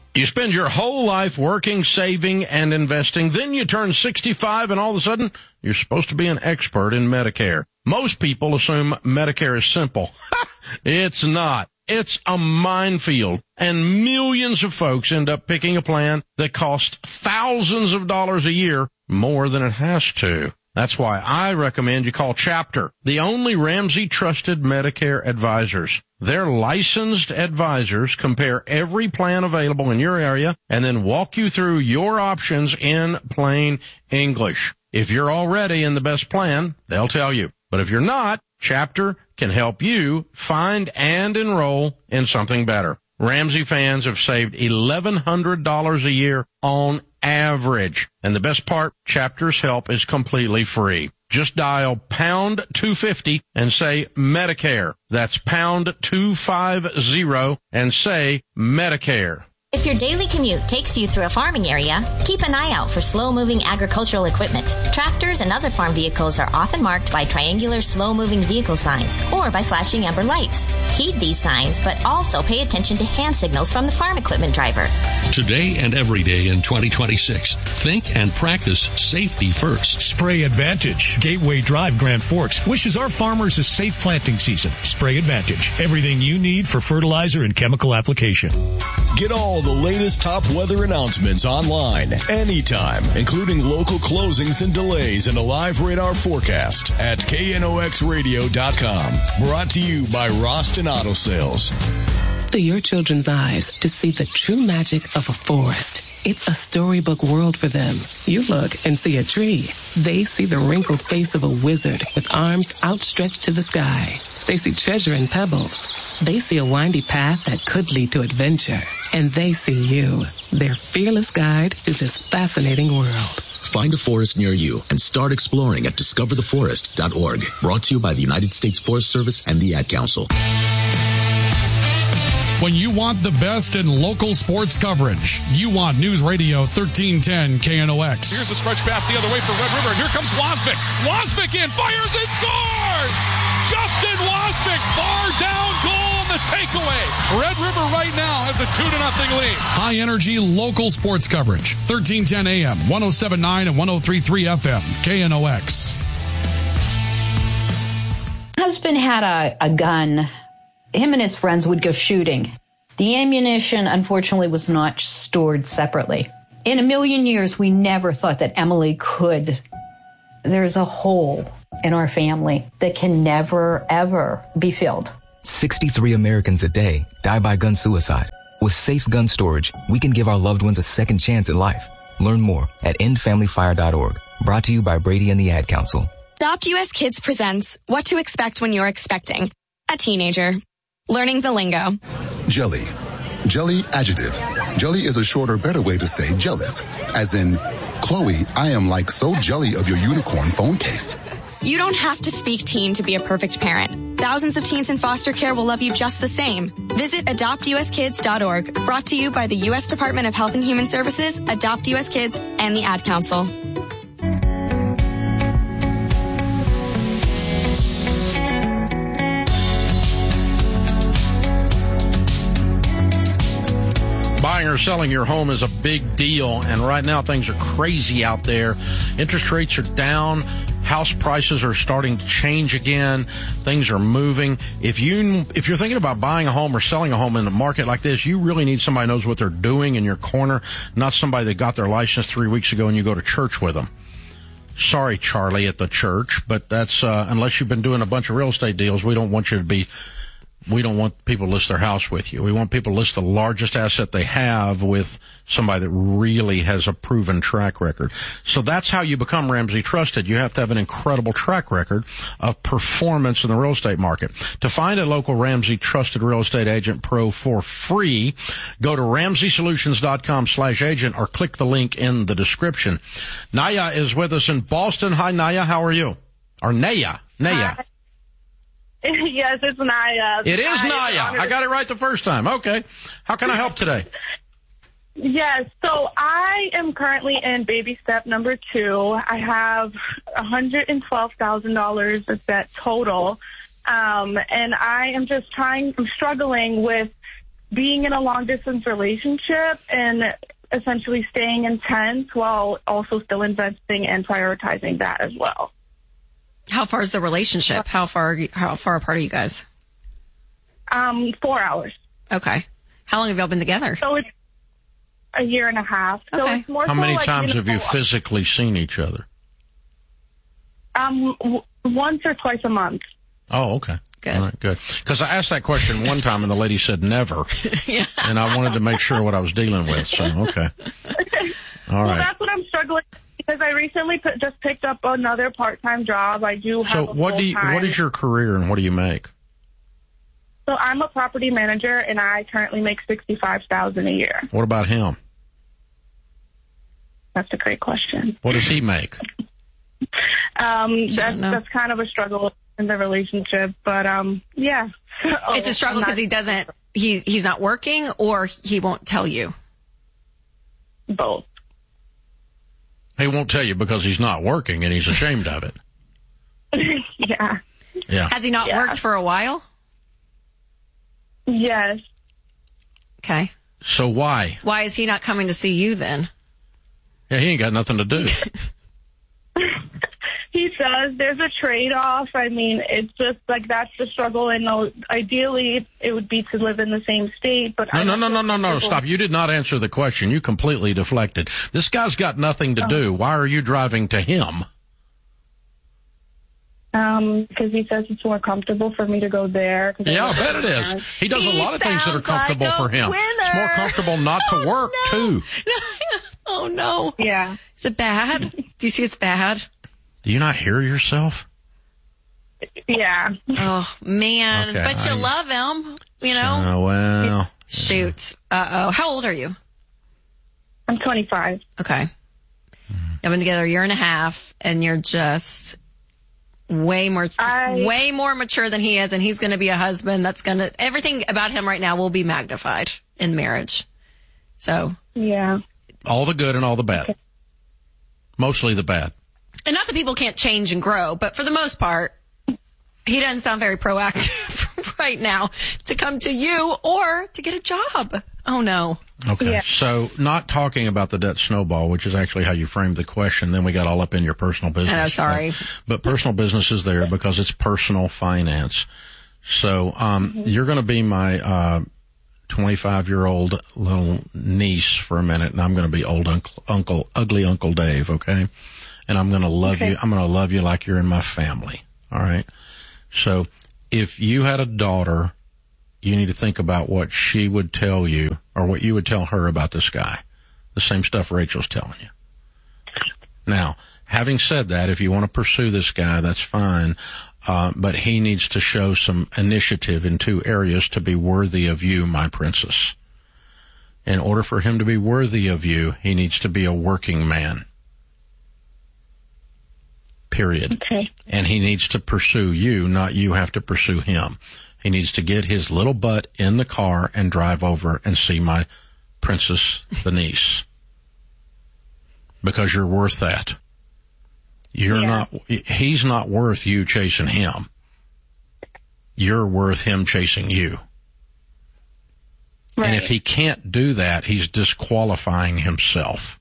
You spend your whole life working, saving, and investing. Then you turn 65 and all of a sudden you're supposed to be an expert in Medicare. Most people assume Medicare is simple. It's not. It's a minefield, and millions of folks end up picking a plan that costs thousands of dollars a year more than it has to. That's why I recommend you call Chapter, the only Ramsey trusted Medicare advisors. Their licensed advisors compare every plan available in your area and then walk you through your options in plain English. If you're already in the best plan, they'll tell you. But if you're not, Chapter can help you find and enroll in something better. Ramsey fans have saved $1,100 a year on average. And the best part, Chapter's help is completely free. Just dial pound 250 and say Medicare. That's pound 250 and say Medicare. If your daily commute takes you through a farming area, keep an eye out for slow-moving agricultural equipment. Tractors and other farm vehicles are often marked by triangular slow-moving vehicle signs or by flashing amber lights. Heed these signs, but also pay attention to hand signals from the farm equipment driver. Today and every day in 2026, think and practice safety first. Spray Advantage. Gateway Drive, Grand Forks, wishes our farmers a safe planting season. Spray Advantage. Everything you need for fertilizer and chemical application. Get all the latest top weather announcements online, anytime, including local closings and delays and a live radar forecast at knoxradio.com. Brought to you by Roston Auto Sales. To your children's eyes to see the true magic of a forest. It's a storybook world for them. You look and see a tree. They see the wrinkled face of a wizard with arms outstretched to the sky. They see treasure in pebbles. They see a windy path that could lead to adventure. And they see you, their fearless guide to this fascinating world. Find a forest near you and start exploring at discovertheforest.org. Brought to you by the United States Forest Service and the Ad Council. When you want the best in local sports coverage, you want News Radio 1310 KNOX. Here's a stretch pass the other way for Red River, and here comes Wasvik. Wasvik in, fires and scores! Justin Wasvik, far down goal on the takeaway. Red River right now has a 2-0 lead. High energy local sports coverage. 1310 AM, 107.9 and 103.3 FM, KNOX. Husband had a gun. Him and his friends would go shooting. The ammunition, unfortunately, was not stored separately. In a million years, we never thought that Emily could. There's a hole in our family that can never, ever be filled. 63 Americans a day die by gun suicide. With safe gun storage, we can give our loved ones a second chance at life. Learn more at endfamilyfire.org. Brought to you by Brady and the Ad Council. Adopt US Kids presents What to Expect When You're Expecting a Teenager. Learning the lingo. Jelly. Jelly adjective. Jelly is a shorter, better way to say jealous. As in, Chloe, I am like so jelly of your unicorn phone case. You don't have to speak teen to be a perfect parent. Thousands of teens in foster care will love you just the same. Visit adoptuskids.org. Brought to you by the U.S. Department of Health and Human Services, Adopt US Kids, and the Ad Council. Buying or selling your home is a big deal, and right now things are crazy out there. Interest rates are down. House prices are starting to change again. Things are moving. If you're thinking about buying a home or selling a home in a market like this, you really need somebody who knows what they're doing in your corner, not somebody that got their license 3 weeks ago and you go to church with them. Sorry, Charlie, at the church, but that's unless you've been doing a bunch of real estate deals, we don't want people to list their house with you. We want people to list the largest asset they have with somebody that really has a proven track record. So that's how you become Ramsey Trusted. You have to have an incredible track record of performance in the real estate market. To find a local Ramsey Trusted Real Estate Agent Pro for free, go to RamseySolutions.com/agent or click the link in the description. Naya is with us in Boston. Hi, Naya. How are you? Or Naya. Hi. Yes, it's Naya. It is Naya. I got it right the first time. Okay. How can I help today? Yes, so I am currently in baby step number 2. I have $112,000 of debt total. And I'm struggling with being in a long-distance relationship and essentially staying intense while also still investing and prioritizing that as well. How far is the relationship? How far apart are you guys? 4 hours. Okay. How long have y'all been together? So it's a year and a half. So Okay. it's more How so many like, times have you physically seen each other? Once or twice a month. Oh, okay. Good. All right, good. Because I asked that question one time and the lady said never. Yeah. And I wanted to make sure what I was dealing with. So, okay. All Well, right. that's what I'm struggling with because I recently just picked up another part-time job. I do have So a what full-time. is your career and what do you make? So I'm a property manager and I currently make $65,000 a year. What about him? That's a great question. What does he make? That's kind of a struggle in the relationship, but yeah. It's a struggle because he's not working or he won't tell you. Both. He won't tell you because he's not working and he's ashamed of it. Yeah. Yeah. Has he not worked for a while? Yes. Okay. So why? Why is he not coming to see you then? Yeah, he ain't got nothing to do. He says there's a trade-off. I mean, it's just like that's the struggle. And ideally, it would be to live in the same state. But No. Stop. You did not answer the question. You completely deflected. This guy's got nothing to do. Why are you driving to him? Because he says it's more comfortable for me to go there. Yeah, I bet it is. He does a lot of things that are comfortable for him. It's more comfortable not to work, too. Oh, no. Yeah. Is it bad? Do you see it's bad? Do you not hear yourself? Yeah. Oh, man. Okay, But you love him, you know? Oh, well. Shoot. Uh-oh. How old are you? I'm 25. Okay. You've been together a year and a half, and you're just way more mature than he is, and he's going to be a husband that's going to... Everything about him right now will be magnified in marriage. So... Yeah. All the good and all the bad. Mostly the bad. And not that people can't change and grow, but for the most part, he doesn't sound very proactive right now to come to you or to get a job. Oh, no. Okay. Yeah. So not talking about the debt snowball, which is actually how you framed the question. Then we got all up in your personal business. I know, sorry. But personal business is there because it's personal finance. So you're going to be my 25-year-old little niece for a minute, and I'm going to be old ugly Uncle Dave, okay? And I'm going to love you. I'm going to love you like you're in my family, all right? So if you had a daughter, you need to think about what she would tell you or what you would tell her about this guy. The same stuff Rachel's telling you. Now, having said that, if you want to pursue this guy, that's fine. But he needs to show some initiative in 2 areas to be worthy of you, my princess. In order for him to be worthy of you, he needs to be a working man. Period. Okay. And he needs to pursue you, not you have to pursue him. He needs to get his little butt in the car and drive over and see my princess, the niece. Because you're worth that. He's not worth you chasing him. You're worth him chasing you. Right. And if he can't do that, he's disqualifying himself.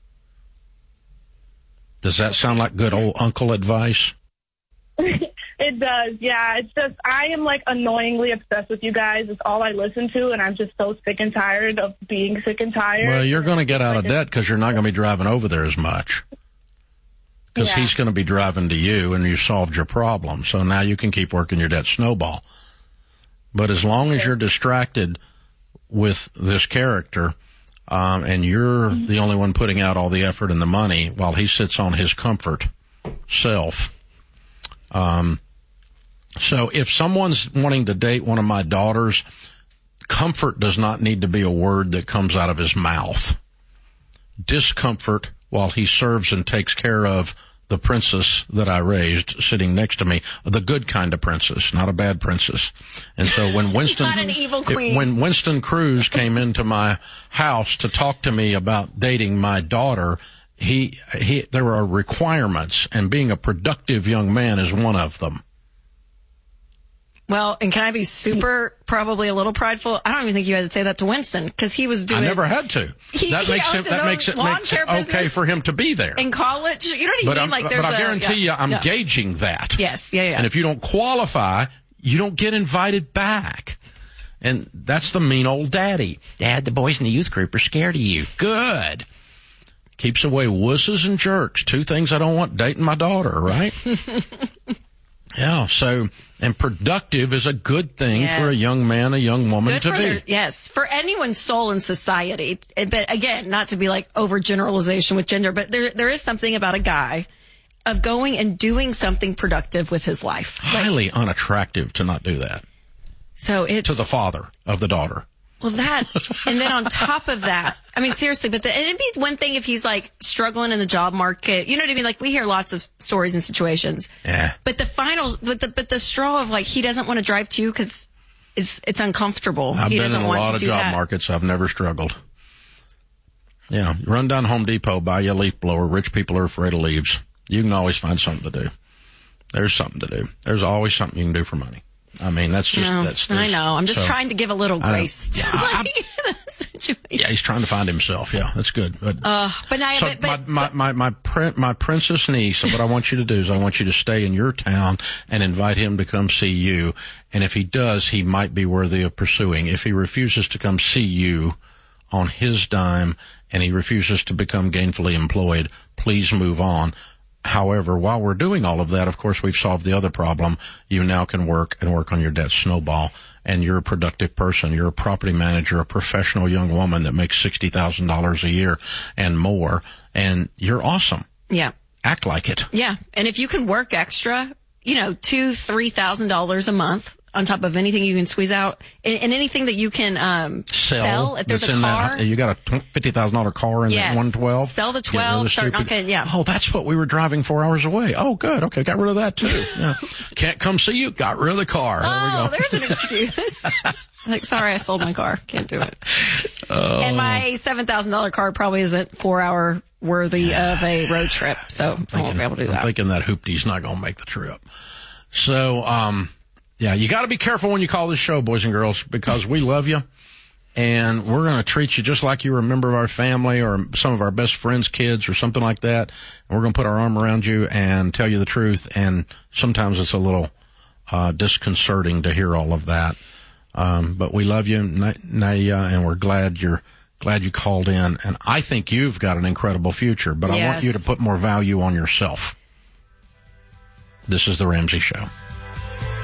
Does that sound like good old uncle advice? It does, yeah. It's just, I am like annoyingly obsessed with you guys. It's all I listen to, and I'm just so sick and tired of being sick and tired. Well, you're going to get out of debt because you're not going to be driving over there as much. Because he's going to be driving to you, and you solved your problem. So now you can keep working your debt snowball. But as long as you're distracted with this character, and you're the only one putting out all the effort and the money while he sits on his comfort self. So if someone's wanting to date one of my daughters, comfort does not need to be a word that comes out of his mouth. Discomfort while he serves and takes care of the princess that I raised sitting next to me, the good kind of princess, not a bad princess. And so when Winston, not an evil queen. When Winston Cruz came into my house to talk to me about dating my daughter, there were requirements, and being a productive young man is one of them. Well, and can I be probably a little prideful? I don't even think you had to say that to Winston because he was doing. I never had to. That makes it okay for him to be there in college. You know what I mean? But I guarantee you, I'm gauging that. Yes, yeah. And if you don't qualify, you don't get invited back. And that's the mean old daddy. Dad, the boys in the youth group are scared of you. Good. Keeps away wusses and jerks. 2 things I don't want dating my daughter, right? Yeah, so, and productive is a good thing for a young man, a young woman to be. Yes, for anyone's soul in society. But again, not to be like overgeneralization with gender, but there is something about a guy of going and doing something productive with his life. Highly unattractive to not do that. So it's. To the father of the daughter. Well, and then on top of that, I mean, seriously, and it'd be one thing if he's like struggling in the job market. You know what I mean? Like we hear lots of stories and situations. Yeah. But the straw of like, he doesn't want to drive to you because it's uncomfortable. I've been in a lot of job markets. I've never struggled. Yeah. Run down Home Depot, buy you a leaf blower. Rich people are afraid of leaves. You can always find something to do. There's something to do. There's always something you can do for money. I mean, that's just, I know. I'm just trying to give a little grace to the situation. Yeah, he's trying to find himself. Yeah, that's good. But my princess niece, what I want you to do is I want you to stay in your town and invite him to come see you. And if he does, he might be worthy of pursuing. If he refuses to come see you on his dime and he refuses to become gainfully employed, please move on. However, while we're doing all of that, of course, we've solved the other problem. You now can work on your debt snowball, and you're a productive person. You're a property manager, a professional young woman that makes $60,000 a year and more, and you're awesome. Yeah. Act like it. Yeah. And if you can work extra, $2,000-$3,000 a month on top of anything you can squeeze out and anything that you can sell. If there's a car. You got a $50,000 car in that 112. Sell the 12, start knocking, yeah. Oh, that's what we were driving 4 hours away. Oh, good. Okay, got rid of that too. Yeah. Can't come see you, got rid of the car. There we go. There's an excuse. Like, sorry, I sold my car. Can't do it. And my $7,000 car probably isn't 4 hour worthy of a road trip, so I won't be able to do that. I'm thinking that hoopty's not going to make the trip. So, yeah, you got to be careful when you call this show, boys and girls, because we love you, and we're going to treat you just like you're a member of our family or some of our best friends' kids or something like that, and we're going to put our arm around you and tell you the truth, and sometimes it's a little disconcerting to hear all of that. But we love you, Naya, and we're glad you called in, and I think you've got an incredible future, but I want you to put more value on yourself. This is The Ramsey Show.